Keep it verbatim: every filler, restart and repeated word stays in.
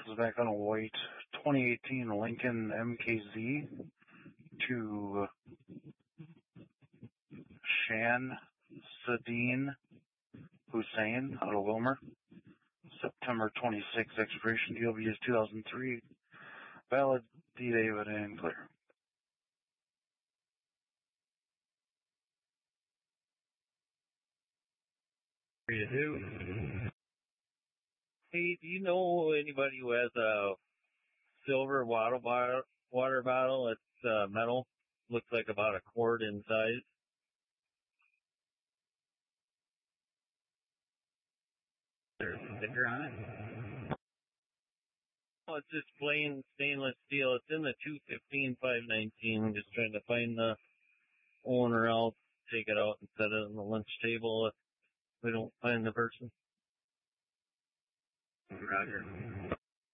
is back on a white twenty eighteen Lincoln M K Z to Shan Sadine Hussein out of Wilmer. September twenty-sixth, expiration D O B is two thousand three. Valid, D. David, and clear. Three to two. Hey, do you know anybody who has a silver water bottle? Water bottle? It's uh, metal. Looks like about a quart in size. There's a sticker on it. Oh, it's just plain stainless steel. It's in the two fifteen five nineteen. I'm just trying to find the owner. I'll take it out and set it on the lunch table if we don't find the person. Roger.